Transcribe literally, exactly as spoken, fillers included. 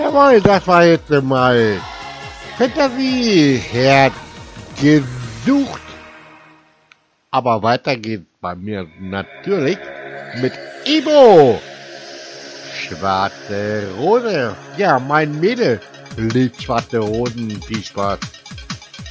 Jawohl, das war jetzt mal Fantasie Herd gesucht. Aber weiter geht's bei mir natürlich mit Ibo. Schwarze Rose. Ja, mein Mädel liebt schwarze Rosen. Viel Spaß.